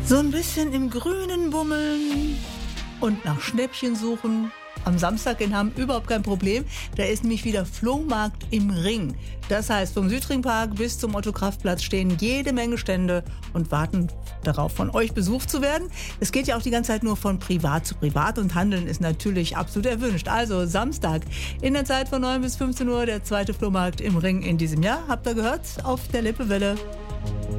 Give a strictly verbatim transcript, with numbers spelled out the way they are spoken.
So ein bisschen im Grünen bummeln und nach Schnäppchen suchen. Am Samstag in Hamm überhaupt kein Problem. Da ist nämlich wieder Flohmarkt im Ring. Das heißt, vom Südringpark bis zum Otto-Kraft-Platz stehen jede Menge Stände und warten darauf, von euch besucht zu werden. Es geht ja auch die ganze Zeit nur von privat zu privat und Handeln ist natürlich absolut erwünscht. Also Samstag in der Zeit von neun bis fünfzehn Uhr der zweite Flohmarkt im Ring in diesem Jahr. Habt ihr gehört? Auf der Lippewelle.